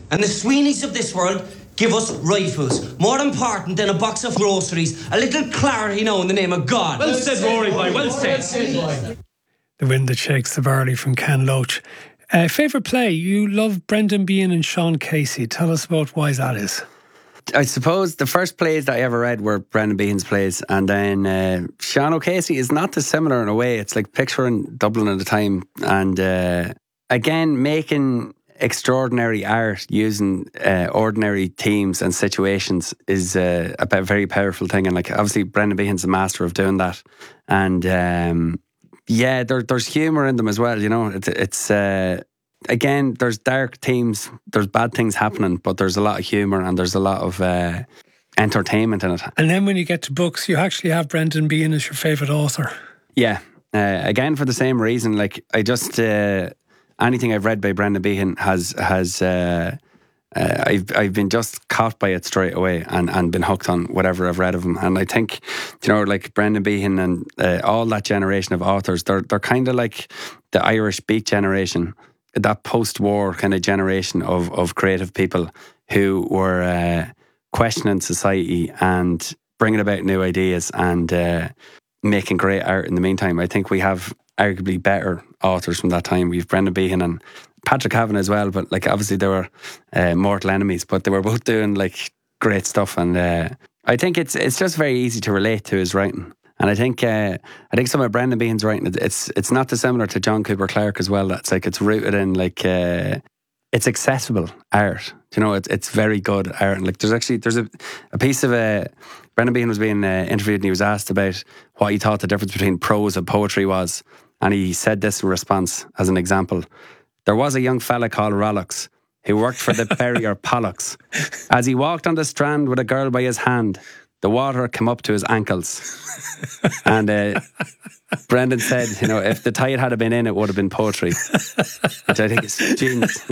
And the Sweeneys of this world give us rifles. More important than a box of groceries. A little clarity now in the name of God. Well said, Rory, boy. Well said. The Wind That Shakes the Barley from Ken Loach. Favourite play? You love Brendan Behan and Sean Casey. Tell us about why that is. I suppose the first plays that I ever read were Brendan Behan's plays, and then Sean O'Casey is not dissimilar in a way. It's like picturing Dublin at the time, and again making extraordinary art using ordinary themes and situations is a very powerful thing. And like obviously Brendan Behan's a master of doing that, and there's humour in them as well. You know, it's again, there's dark themes, there's bad things happening, but there's a lot of humour and there's a lot of entertainment in it. And then when you get to books, you actually have Brendan Behan as your favourite author. Yeah, again for the same reason. Like I just anything I've read by Brendan Behan has I've been just caught by it straight away and been hooked on whatever I've read of him. And I think, you know, like Brendan Behan and all that generation of authors, they're kind of like the Irish Beat generation, that post-war kind of generation of creative people who were questioning society and bringing about new ideas and making great art in the meantime. I think we have arguably better authors from that time. We've Brendan Behan and Patrick Kavanagh as well, but like obviously they were mortal enemies, but they were both doing like great stuff. And I think it's just very easy to relate to his writing. And I think some of Brendan Behan's writing, it's not dissimilar to John Cooper Clarke as well. That's like it's rooted in like it's accessible art. You know, it's very good art. And like there's a piece of Brendan Behan was being interviewed and he was asked about what he thought the difference between prose and poetry was, and he said this in response as an example: there was a young fella called Rollocks who worked for the Berrier Pollocks. As he walked on the strand with a girl by his hand, the water came up to his ankles. And Brendan said, you know, if the tide had been in, it would have been poetry. Which I think is genius.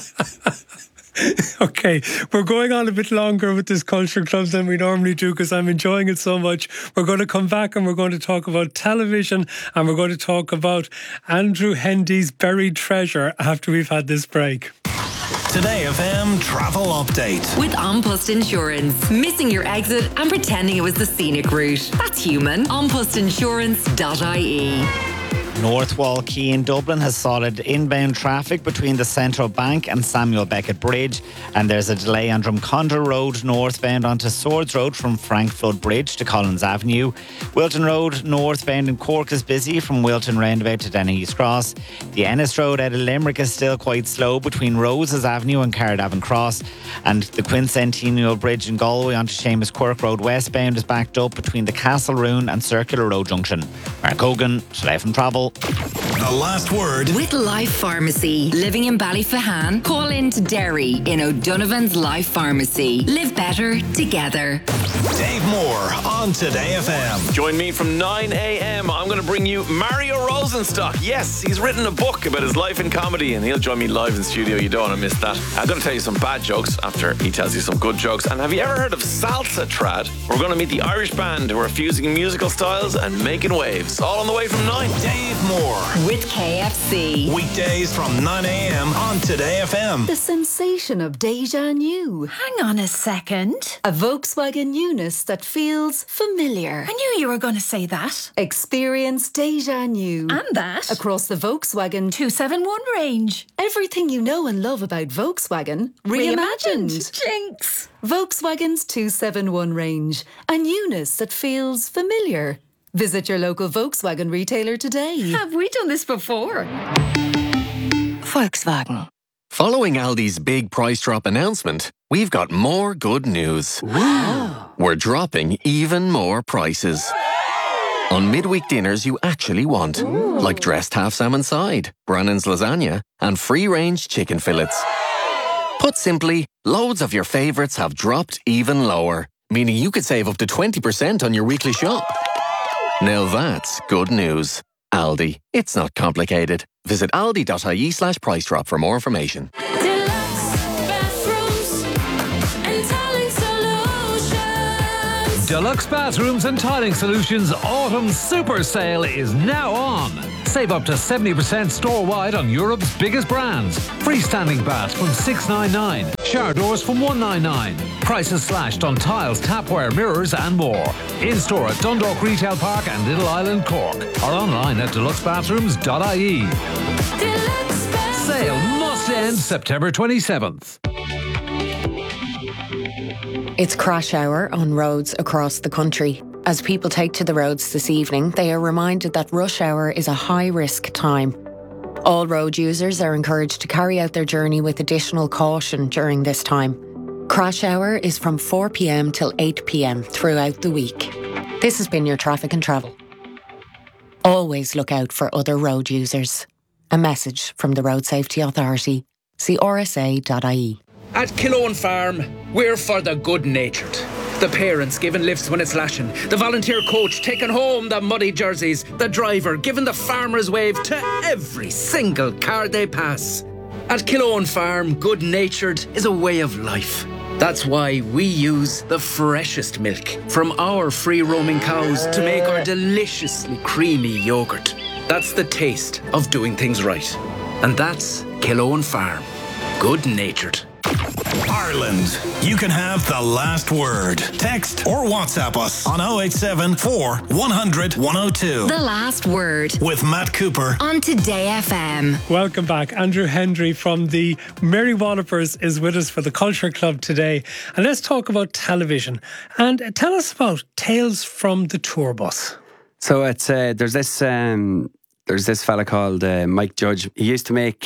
Okay, we're going on a bit longer with this Culture Club than we normally do because I'm enjoying it so much. We're going to come back and we're going to talk about television and we're going to talk about Andrew Hendy's Buried Treasure after we've had this break. Today FM travel update with An Post Insurance. Missing your exit and pretending it was the scenic route. That's human. Anpostinsurance.ie. North Wall Quay in Dublin has solid inbound traffic between the Central Bank and Samuel Beckett Bridge, and there's a delay on Drumcondra Road northbound onto Swords Road from Frank Flood Bridge to Collins Avenue. Wilton Road northbound in Cork is busy from Wilton Roundabout to Dennehy's Cross. The Ennis Road out of Limerick is still quite slow between Roses Avenue and Cardigan Cross, and the Quincentennial Bridge in Galway onto Seamus Quirk Road westbound is backed up between the Castle Rune and Circular Road Junction. Mark Hogan, Today FM Travel. The last word with Life Pharmacy. Living in Ballyfahan? Call in to Derry in O'Donovan's Life Pharmacy. Live better together. Dave Moore on Today FM. Join me from 9 a.m. I'm going to bring you Mario Rosenstock. Yes, he's written a book about his life in comedy and he'll join me live in studio. You don't want to miss that. I'm going to tell you some bad jokes after he tells you some good jokes. And have you ever heard of Salsa Trad? We're going to meet the Irish band who are fusing musical styles and making waves. All on the way from 9. Dave Moore with KFC. Weekdays from 9 a.m. on Today FM. The sensation of déjà new. Hang on a second. A Volkswagen Eunice that feels familiar. I knew you were going to say that. Experience déjà new. And that. Across the Volkswagen 271 range. Everything you know and love about Volkswagen reimagined. Jinx. Volkswagen's 271 range. A Eunice that feels familiar. Visit your local Volkswagen retailer today. Have we done this before? Volkswagen. Following Aldi's big price drop announcement, we've got more good news. Wow. We're dropping even more prices. On midweek dinners you actually want, like dressed half salmon side, Brannan's lasagna, and free-range chicken fillets. Put simply, loads of your favourites have dropped even lower, meaning you could save up to 20% on your weekly shop. Now that's good news. Aldi. It's not complicated. Visit aldi.ie/price drop for more information. Deluxe Bathrooms and Tiling Solutions Autumn Super Sale is now on. Save up to 70% store-wide on Europe's biggest brands. Freestanding baths from $699. Shower doors from $199. Prices slashed on tiles, tapware, mirrors and more. In-store at Dundalk Retail Park and Little Island, Cork. Or online at deluxebathrooms.ie. Sale must end September 27th. It's crash hour on roads across the country. As people take to the roads this evening, they are reminded that rush hour is a high-risk time. All road users are encouraged to carry out their journey with additional caution during this time. Crash hour is from 4 p.m. till 8 p.m. throughout the week. This has been your Traffic and Travel. Always look out for other road users. A message from the Road Safety Authority. See rsa.ie. At Killowen Farm, we're for the good-natured. The parents giving lifts when it's lashing. The volunteer coach taking home the muddy jerseys. The driver giving the farmer's wave to every single car they pass. At Killowen Farm, good-natured is a way of life. That's why we use the freshest milk from our free-roaming cows to make our deliciously creamy yoghurt. That's the taste of doing things right. And that's Killowen Farm. Good-natured. Ireland, you can have the last word. Text or WhatsApp us on 087 100 102. The Last Word With Matt Cooper on Today FM. Welcome back. Andrew Hendry from the Merry Wallopers is with us for the Culture Club today. And let's talk about television. And tell us about Tales from the Tour Bus. So it's there's this fella called Mike Judge. He used to make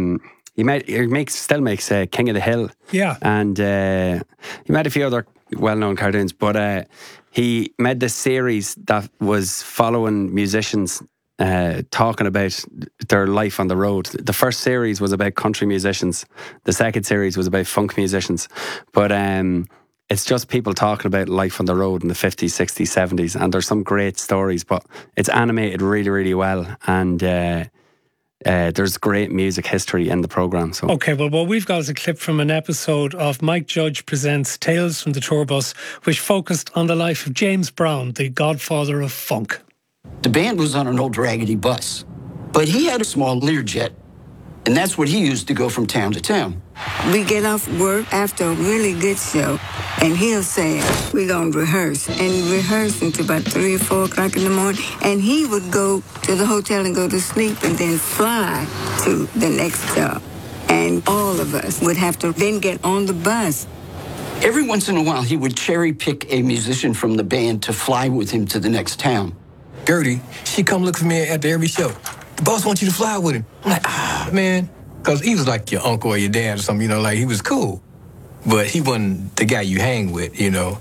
still makes King of the Hill. Yeah. And he made a few other well-known cartoons, but he made this series that was following musicians talking about their life on the road. The first series was about country musicians. The second series was about funk musicians. But it's just people talking about life on the road in the 50s, 60s, 70s. And there's some great stories, but it's animated really, really well. And there's great music history in the programme. So. Okay, well, what we've got is a clip from an episode of Mike Judge Presents Tales from the Tour Bus, which focused on the life of James Brown, the godfather of funk. The band was on an old raggedy bus, but he had a small Learjet, and that's what he used to go from town to town. We get off work after a really good show, and he'll say, we're going to rehearse. And rehearse until about 3 or 4 o'clock in the morning. And he would go to the hotel and go to sleep and then fly to the next stop. And all of us would have to then get on the bus. Every once in a while, he would cherry pick a musician from the band to fly with him to the next town. Gertie, she come look for me after every show. The boss wants you to fly with him. I'm like, man. Because he was like your uncle or your dad or something, you know, like he was cool. But he wasn't the guy you hang with, you know.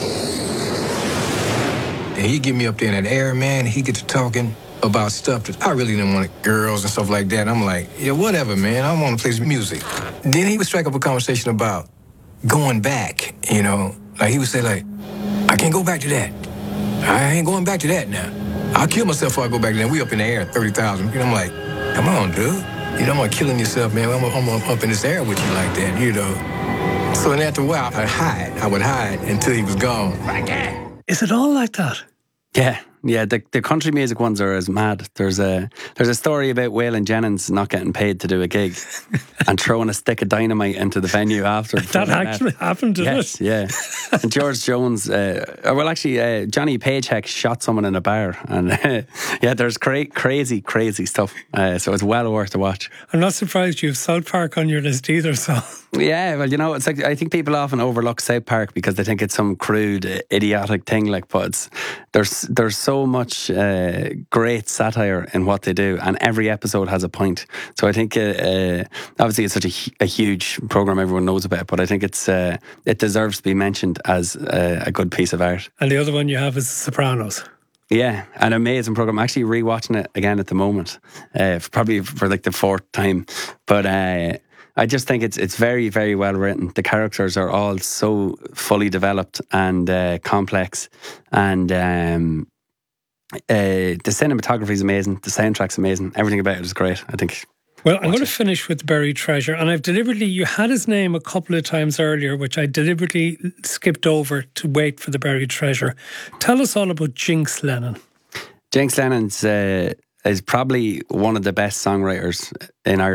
And he'd get me up there in that air, man. He'd get to talking about stuff that I really didn't want, girls and stuff like that. I'm like, yeah, whatever, man. I want to play some music. Then he would strike up a conversation about going back, you know. Like he would say, like, I can't go back to that. I ain't going back to that now. I'll kill myself before I go back to that. We up in the air, 30,000. You know, I'm like, come on, dude. You don't want killing yourself, man. I'm up in this air with you like that, you know. So then after a while, I would hide until he was gone. Is it all like that? Yeah. The country music ones are as mad. There's a story about Waylon Jennings not getting paid to do a gig and throwing a stick of dynamite into the venue after. That actually happened, did it? Yeah. And George Jones, Johnny Paycheck shot someone in a bar. And there's crazy stuff. So it's well worth a watch. I'm not surprised you have South Park on your list either, so... Yeah, well, you know, it's like I think people often overlook South Park because they think it's some crude, idiotic thing. Like, but there's so much great satire in what they do, and every episode has a point. So I think obviously it's such a huge program everyone knows about, but I think it deserves to be mentioned as a good piece of art. And the other one you have is The Sopranos. Yeah, an amazing program. I'm actually rewatching it again at the moment, probably for like the 4th time, but. I just think it's very, very well written. The characters are all so fully developed and complex, and the cinematography is amazing. The soundtrack's amazing. Everything about it is great, I think. Well, I'm going to finish with Buried Treasure, and I've deliberately, you had his name a couple of times earlier, which I deliberately skipped over to wait for the Buried Treasure. Tell us all about Jinx Lennon. Jinx Lennon's is probably one of the best songwriters in Ireland.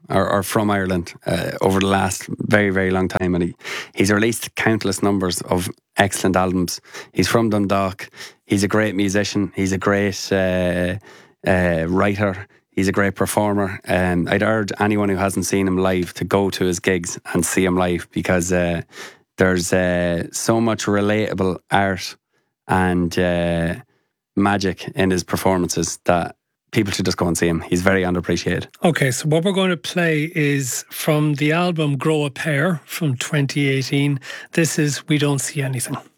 or from Ireland over the last very, very long time. And he's released countless numbers of excellent albums. He's from Dundalk. He's a great musician. He's a great writer. He's a great performer. I'd urge anyone who hasn't seen him live to go to his gigs and see him live, because there's so much relatable art and magic in his performances that people should just go and see him. He's very underappreciated. Okay, so what we're going to play is from the album Grow a Pair from 2018. This is We Don't See Anything.